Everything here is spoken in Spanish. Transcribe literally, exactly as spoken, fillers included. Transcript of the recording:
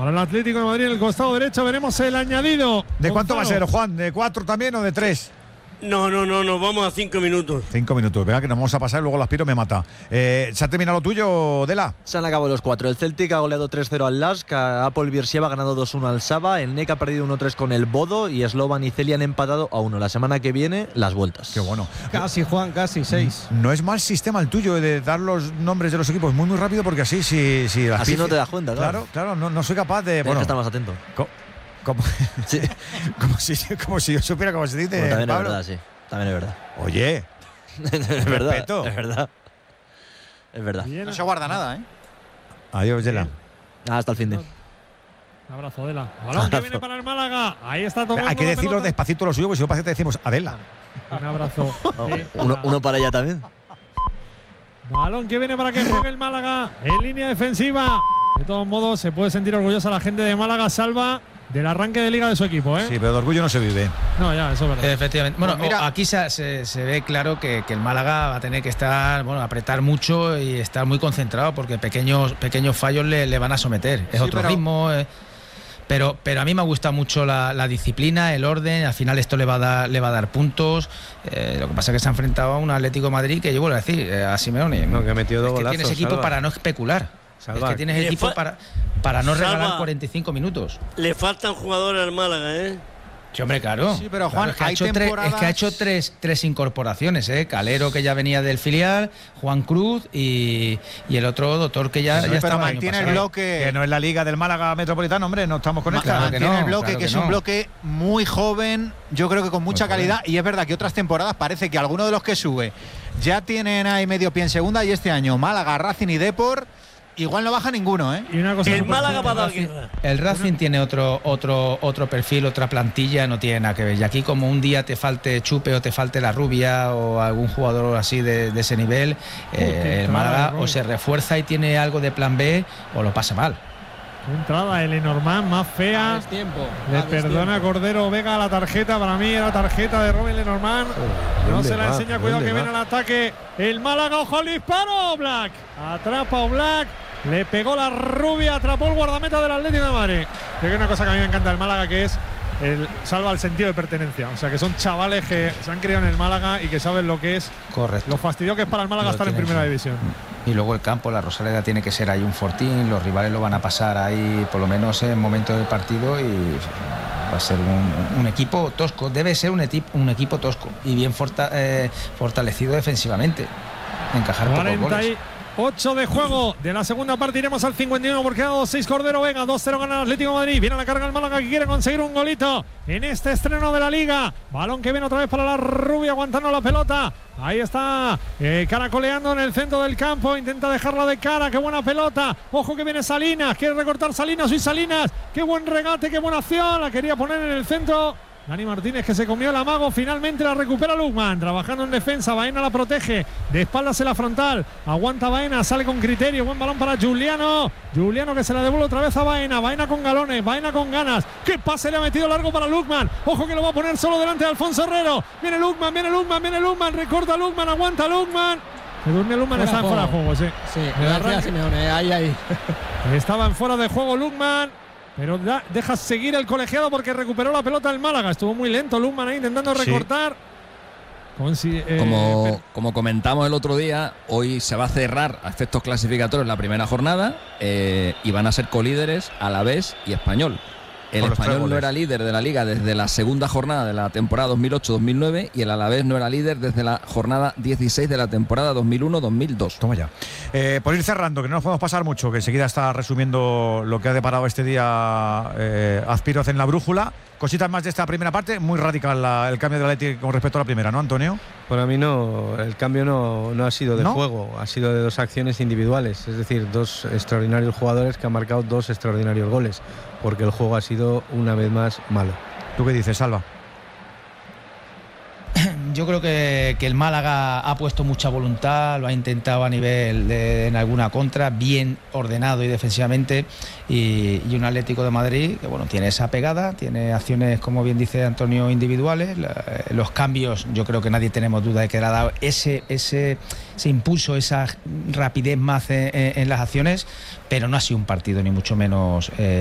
Para el Atlético de Madrid en el costado derecho veremos el añadido. ¿De cuánto Gonzalo. va a ser, Juan? ¿De cuatro también o de tres? No, no, no, nos vamos a cinco minutos. Cinco minutos, venga que nos vamos a pasar y luego el Aspiro me mata. Eh, ¿Se ha terminado lo tuyo, Dela? Se han acabado los cuatro. El Celtic ha goleado tres cero al Lask, Apol Beersheva ha ganado dos uno al Saba, el N E C ha perdido uno tres con el Bodo y Slovan y Celia han empatado a uno. La semana que viene, las vueltas. Qué bueno. Casi, Juan, casi, seis. No es mal sistema el tuyo de dar los nombres de los equipos muy muy rápido porque así si, si las Así pifias- no te das cuenta, claro. Claro, claro, no, no soy capaz de... Tienes Bueno, que estar más atento. co- como, Sí. como, si, como si yo supiera cómo se dice, Bueno, también Pablo. es verdad, sí. También es verdad. Oye, es verdad. respeto. Es verdad. Es verdad. Bien. No se guarda nada, ¿eh? adiós, Dela. Ah, hasta el fin de. Un abrazo, Adela. Balón que viene para el Málaga. Ahí está tomando Hay que la decirlo pelota. despacito lo suyo, porque si no parece que te decimos Adela. Un abrazo. Sí. Uno, uno para ella también. Balón que viene para que juegue el Málaga en línea defensiva. De todos modos, se puede sentir orgullosa la gente de Málaga, Salva, del arranque de liga de su equipo, ¿eh? Sí, pero de orgullo no se vive. No, ya, eso es verdad. Efectivamente. Bueno, Pues mira- aquí se, se- se ve claro que, que el Málaga va a tener que estar, bueno, apretar mucho y estar muy concentrado porque pequeños, pequeños fallos le, le van a someter. Es Sí, otro pero- ritmo. eh, pero, pero a mí me gusta mucho la, la disciplina, el orden. Al final esto le va a dar, le va a dar puntos. Eh, lo que pasa es que se ha enfrentado a un Atlético de Madrid que yo vuelvo a decir, eh, a Simeone. No, que ha metido dos es que golazos, tienes equipo Salva. para no especular. Salva. Es que tienes Le equipo fa- para, para no regalar Salva. cuarenta y cinco minutos. Le faltan jugadores al Málaga, ¿eh? Sí, hombre, claro. Sí, pero, Juan, Claro, es que ha hay hecho, tres, temporadas- es que ha hecho tres, tres incorporaciones, ¿eh? Calero, que ya venía del filial, Juan Cruz y, y el otro doctor que ya, Sí, ya pero estaba el año mantiene el pasado. bloque. Que no es la liga del Málaga Metropolitano, hombre, no estamos con Ma- esta. claro que mantiene no, el bloque, claro que, que es no. un bloque muy joven, yo creo que con mucha Muy joven. calidad. Y es verdad que otras temporadas parece que alguno de los que sube ya tienen ahí medio pie en segunda. Y este año Málaga, Racing y Depor, igual no baja ninguno, ¿eh? Y una cosa El súper Málaga simple, va a dar Racing. guerra. El Racing tiene otro, otro, otro perfil, otra plantilla, no tiene nada que ver. Y aquí, como un día te falte Chupe o te falte la Rubia o algún jugador así de, de ese nivel, eh, el Málaga o se refuerza y tiene algo de plan B o lo pasa mal. Qué entrada, el Lenormand, más fea. Es tiempo. Le Dales perdona tiempo. Cordero Vega la tarjeta. Para mí era tarjeta de Robin Lenormand. No ¿dónde se la va? enseña, cuidado ¿Dónde que va? viene el ataque. El Málaga, ojo al disparo. Black. Atrapa a Black. Le pegó la Rubia, atrapó el guardameta del Atlético de Madrid. Creo que hay una cosa que a mí me encanta del Málaga, que es el salva el sentido de pertenencia. O sea, que son chavales que se han criado en el Málaga y que saben lo que es, Correcto. lo fastidio que es para el Málaga Lo estar en tienen primera que- división. Y luego el campo, la Rosaleda tiene que ser ahí un fortín, los rivales lo van a pasar ahí por lo menos en momento del partido y va a ser un, un equipo tosco, debe ser un, etip- un equipo tosco y bien forta- eh, fortalecido defensivamente, encajar pocos cuarenta goles. y ocho de juego de la segunda parte, iremos al cincuenta y uno porque ha dado seis Cordero Vega, dos cero gana el Atlético de Madrid, viene a la carga el Málaga que quiere conseguir un golito en este estreno de la Liga, balón que viene otra vez para la Rubia aguantando la pelota, ahí está eh, caracoleando en el centro del campo, intenta dejarla de cara, qué buena pelota, ojo que viene Salinas, quiere recortar Salinas y Salinas, qué buen regate, qué buena acción, la quería poner en el centro. Dani Martínez que se comió el amago, finalmente la recupera Lukman, trabajando en defensa, Baena la protege, de espaldas en la frontal, aguanta Baena, sale con criterio, buen balón para Juliano, Juliano que se la devuelve otra vez a Baena, Baena con galones, Baena con ganas, qué pase le ha metido largo para Lukman, ojo que lo va a poner solo delante de Alfonso Herrero, viene Lukman, viene Lukman, viene Lukman, recorta Lukman, aguanta Lukman, se durmió Lukman, Fuera está en fuera de juego. juego, sí. Sí, De me arranque. decía Simeone, ahí, ahí. Estaba en fuera de juego Lukman, pero da, deja seguir el colegiado porque recuperó la pelota el Málaga. Estuvo muy lento Lukman ahí intentando Sí. recortar. Consi- eh, Como, pero- como comentamos el otro día, hoy se va a cerrar a efectos clasificatorios la primera jornada eh, y van a ser colíderes Alavés y Español. El Con los tres Español no goles. era líder de la Liga desde la segunda jornada de la temporada dos mil ocho dos mil nueve y el Alavés no era líder desde la jornada dieciséis de la temporada dos mil uno dos mil dos. Toma ya. Eh, por ir cerrando, que no nos podemos pasar mucho, que enseguida está resumiendo lo que ha deparado este día eh, Azpiroz en la brújula. Cositas más de esta primera parte, muy radical la- el cambio de la Athletic con respecto a la primera, ¿no, Antonio? Para mí no, el cambio no, no ha sido de ¿No? juego, ha sido de dos acciones individuales, es decir, dos extraordinarios jugadores que han marcado dos extraordinarios goles, porque el juego ha sido una vez más malo. ¿Tú qué dices, Salva? Yo creo que, que el Málaga ha puesto mucha voluntad, lo ha intentado a nivel de en alguna contra, bien ordenado y defensivamente, y, y un Atlético de Madrid que bueno, tiene esa pegada, tiene acciones, como bien dice Antonio, individuales, la- los cambios, yo creo que nadie tenemos duda de que le ha dado ese, ese, ese impulso, esa rapidez más en, en- en las acciones, pero no ha sido un partido ni mucho menos eh,